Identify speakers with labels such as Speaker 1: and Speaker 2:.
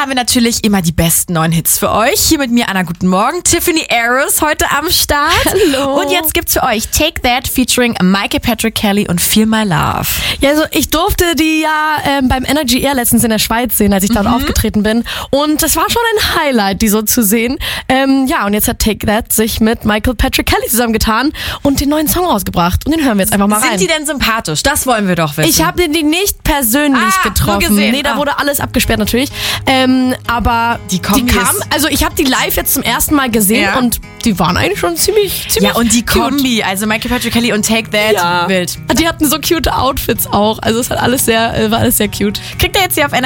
Speaker 1: haben wir natürlich immer die besten neuen Hits für euch. Hier mit mir, Anna, guten Morgen. Tiffany Aris heute am Start.
Speaker 2: Hallo.
Speaker 1: Und jetzt gibt's für euch Take That featuring Michael Patrick Kelly und Feel My Love.
Speaker 2: Ja, also ich durfte die ja beim Energy Air letztens in der Schweiz sehen, als ich dort aufgetreten bin. Und das war schon ein Highlight, die so zu sehen. Ja, und jetzt hat Take That sich mit Michael Patrick Kelly zusammengetan und den neuen Song rausgebracht. Und den hören wir jetzt einfach mal rein.
Speaker 1: Sind die denn sympathisch? Das wollen wir doch wissen.
Speaker 2: Ich habe die nicht persönlich getroffen.
Speaker 1: Nur gesehen.
Speaker 2: Nee, da wurde alles abgesperrt natürlich. Aber
Speaker 1: Die kamen,
Speaker 2: also ich habe die live jetzt zum ersten Mal gesehen und die waren eigentlich schon ziemlich
Speaker 1: ja, und die
Speaker 2: cute.
Speaker 1: Kombi, also Michael Patrick Kelly und Take That, wild.
Speaker 2: Die hatten so cute Outfits auch. Also es hat war alles sehr cute.
Speaker 1: Kriegt ihr jetzt hier auf